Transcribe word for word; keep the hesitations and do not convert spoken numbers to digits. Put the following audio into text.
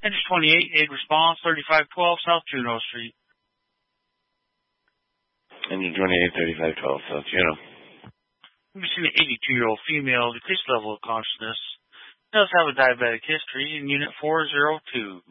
Engine twenty-eight, aid response, thirty-five twelve South Juneau Street. Engine twenty-eight, thirty-five twelve South Juneau. We've seen an eighty-two-year-old female, decreased level of consciousness, does have a diabetic history in Unit four oh two.